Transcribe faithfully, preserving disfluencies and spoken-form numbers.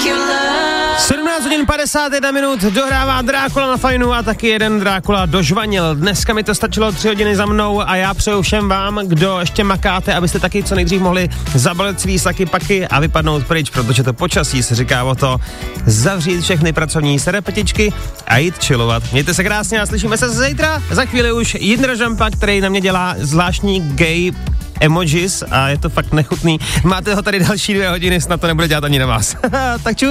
sedmnáct hodin padesát jedna minut, dohrává Drákula na Fajnu a taky jeden Drákula dožvanil. Dneska mi to stačilo tři hodiny za mnou a já přeju všem vám, kdo ještě makáte, abyste taky co nejdřív mohli zabalit svý saky paky a vypadnout pryč, protože to počasí se říká o to zavřít všechny pracovní serepetičky a jít chillovat. Mějte se krásně a slyšíme se zítra. Za chvíli už Jindra Žampa, který na mě dělá zvláštní gay emojis a je to fakt nechutný. Máte ho tady další dvě hodiny, snad to nebude dělat ani na vás. Tak ču.